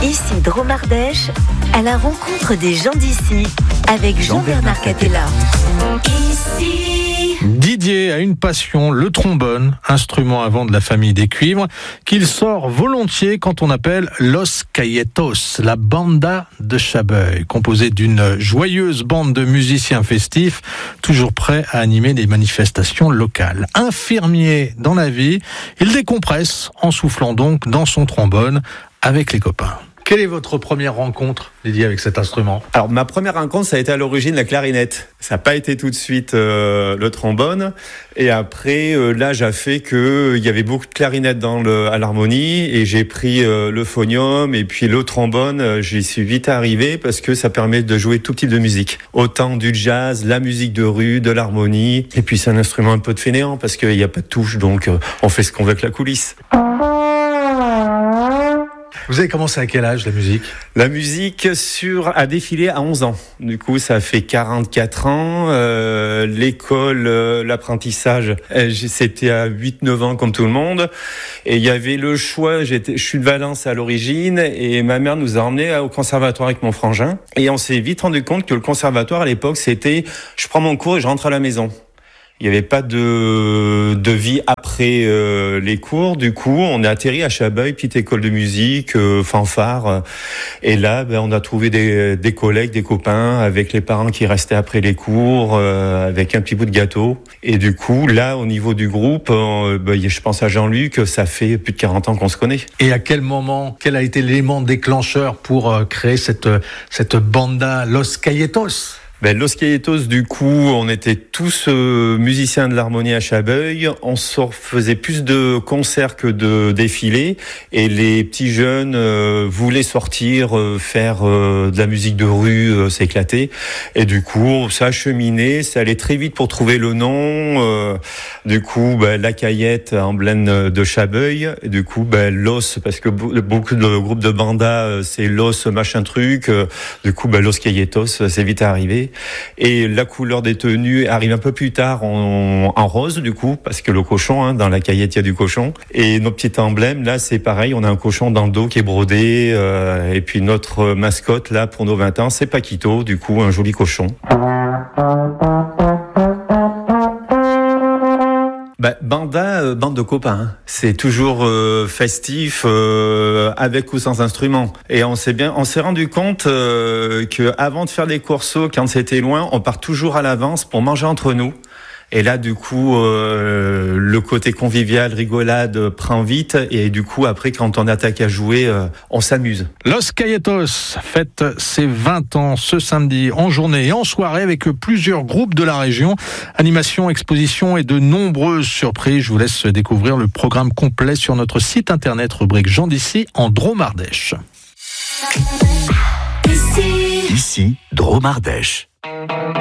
Ici Dromardèche, à la rencontre des gens d'ici, avec Jean-Bernard Catella. Ici. Didier a une passion, le trombone, instrument à vent de la famille des cuivres, qu'il sort volontiers quand on appelle Los Cayetos, la banda de Chabeuil, composée d'une joyeuse bande de musiciens festifs, toujours prêts à animer des manifestations locales. Infirmier dans la vie, il décompresse en soufflant donc dans son trombone avec les copains. Quelle est votre première rencontre, Didier, avec cet instrument ? Alors, ma première rencontre, ça a été à l'origine la clarinette. Ça n'a pas été tout de suite le trombone. Et après, l'âge a fait qu'il y avait beaucoup de clarinettes à l'harmonie. Et j'ai pris le phonium et puis le trombone. J'y suis vite arrivé parce que ça permet de jouer tout type de musique. Autant du jazz, la musique de rue, de l'harmonie. Et puis, c'est un instrument un peu de fainéant parce qu'il n'y a pas de touche. Donc, on fait ce qu'on veut avec la coulisse. Vous avez commencé à quel âge, la musique ? La musique a défilé à 11 ans. Du coup, ça fait 44 ans. L'école, l'apprentissage, c'était à 8-9 ans comme tout le monde. Et il y avait le choix, je suis de Valence à l'origine, et ma mère nous a emmenés au conservatoire avec mon frangin. Et on s'est vite rendu compte que le conservatoire, à l'époque, c'était je prends mon cours et je rentre à la maison. Il n'y avait pas de vie après les cours. Du coup, on est atterri à Chabeuil, petite école de musique, fanfare. Et là, on a trouvé des collègues, des copains, avec les parents qui restaient après les cours, avec un petit bout de gâteau. Et du coup, là, au niveau du groupe, je pense à Jean-Luc, ça fait plus de 40 ans qu'on se connaît. Et à quel moment, quel a été l'élément déclencheur pour créer cette banda Los Cayetos ? Los Cayetos, du coup, on était tous musiciens de l'harmonie à Chabeuil. On faisait plus de concerts que de défilés. Et les petits jeunes voulaient sortir, faire de la musique de rue, s'éclater. Et du coup, ça a cheminé. Ça allait très vite pour trouver le nom. Du coup, la Cayette, emblème de Chabeuil. Et du coup, Los, parce que beaucoup de groupes de banda, c'est Los machin truc. Du coup, Los Cayetos, c'est vite arrivé. Et la couleur des tenues arrive un peu plus tard en rose, du coup, parce que le cochon, dans la Cayette, il y a du cochon. Et nos petits emblèmes, là, c'est pareil, on a un cochon dans le dos qui est brodé. Et puis notre mascotte, là, pour nos 20 ans, c'est Paquito, du coup, un joli cochon. Bande de copains. C'est toujours festif, avec ou sans instrument. Et on s'est rendu compte que avant de faire les corsos, quand c'était loin, on part toujours à l'avance pour manger entre nous. Et là, du coup, le côté convivial, rigolade prend vite. Et du coup, après, quand on attaque à jouer, on s'amuse. Los Cayetos fête ses 20 ans ce samedi en journée et en soirée avec plusieurs groupes de la région. Animation, exposition et de nombreuses surprises. Je vous laisse découvrir le programme complet sur notre site internet, rubrique Gens d'ici en Dromardèche. Ici Dromardèche.